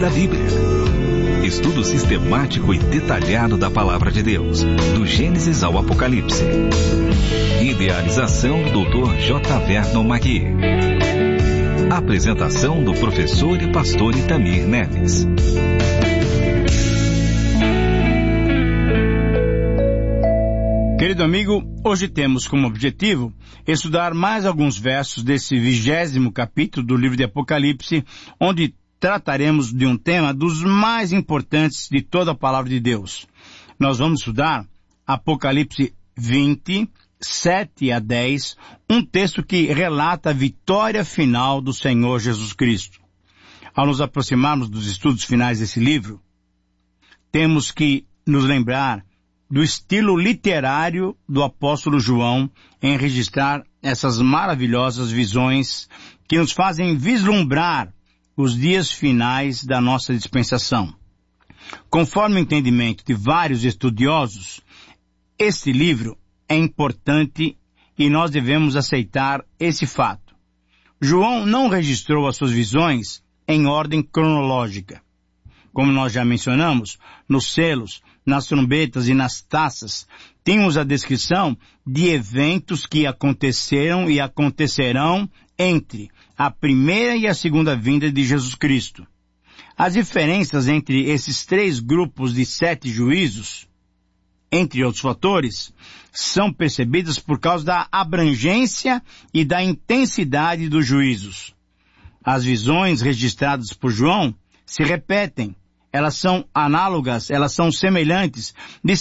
da Bíblia. Estudo sistemático e detalhado da Palavra de Deus, do Gênesis ao Apocalipse. Idealização do Dr. J. Vernon Magui. Apresentação do professor e pastor Itamir Neves. Querido amigo, hoje temos como objetivo estudar mais alguns versos desse 20º capítulo do livro de Apocalipse, onde trataremos de um tema dos mais importantes de toda a palavra de Deus. Nós vamos estudar Apocalipse 20, 7 a 10, um texto que relata a vitória final do Senhor Jesus Cristo. Ao nos aproximarmos dos estudos finais desse livro, temos que nos lembrar do estilo literário do apóstolo João em registrar essas maravilhosas visões que nos fazem vislumbrar os dias finais da nossa dispensação. Conforme o entendimento de vários estudiosos, este livro é importante e nós devemos aceitar esse fato. João não registrou as suas visões em ordem cronológica. Como nós já mencionamos, nos selos, nas trombetas e nas taças, temos a descrição de eventos que aconteceram e acontecerão entre a primeira e a segunda vinda de Jesus Cristo. As diferenças entre esses três grupos de 7 juízos, entre outros fatores, são percebidas por causa da abrangência e da intensidade dos juízos. As visões registradas por João se repetem. Elas são análogas, elas são semelhantes, de